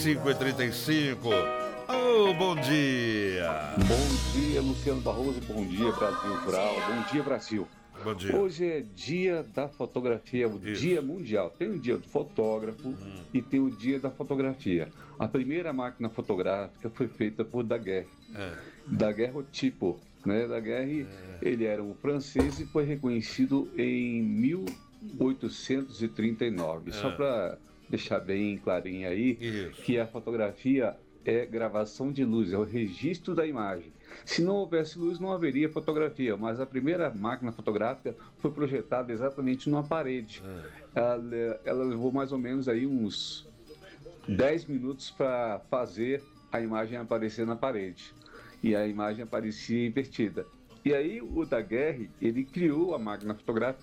5h35. Oh, bom dia. Bom dia, Luciano Barroso. Bom dia, Brasil Rural. Bom dia, Brasil. Bom dia. Hoje é dia da fotografia, o dia mundial. Tem o dia do fotógrafo e tem o dia da fotografia. A primeira máquina fotográfica foi feita por Daguerre. Daguerreotipo, né? Daguerre, ele era um francês e foi reconhecido em 1839. Só para deixar bem clarinho aí, que a fotografia é gravação de luz, é o registro da imagem. Se não houvesse luz, não haveria fotografia, mas a primeira máquina fotográfica foi projetada exatamente numa parede. Ela levou mais ou menos aí uns 10 minutos para fazer a imagem aparecer na parede. E a imagem aparecia invertida. E aí o Daguerre, ele criou a máquina fotográfica